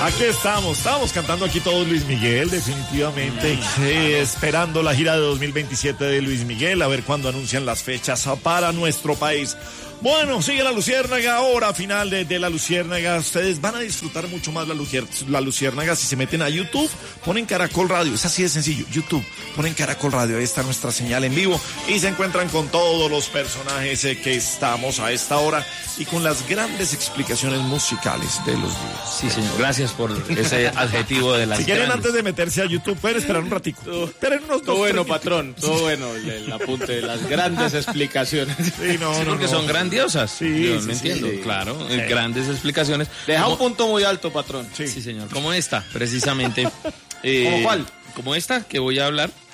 Aquí estamos cantando aquí todo Luis Miguel, definitivamente, esperando la gira de 2027 de Luis Miguel, a ver cuándo anuncian las fechas para nuestro país. Bueno, sigue la Luciérnaga, hora final de la Luciérnaga. Ustedes van a disfrutar mucho más la Luciérnaga si se meten a YouTube, ponen Caracol Radio, es así de sencillo, YouTube, ponen Caracol Radio, ahí está nuestra señal en vivo y se encuentran con todos los personajes que estamos a esta hora y con las grandes explicaciones musicales de los días. Sí, señor, gracias por ese adjetivo de las Si quieren, grandes. antes de meterse a YouTube, pueden esperar un ratico. Esperen unos Todo dos, bueno, 3 patrón, todo bueno, el apunte de las grandes explicaciones. Sí, no, Sí, no, porque no. son grandiosas. Sí, Yo sí, me sí, entiendo, sí. claro. Sí. Grandes explicaciones. Deja un Como- punto muy alto, patrón. Sí. Sí, señor. Como esta, precisamente. ¿Cómo cuál? Como esta que voy a hablar.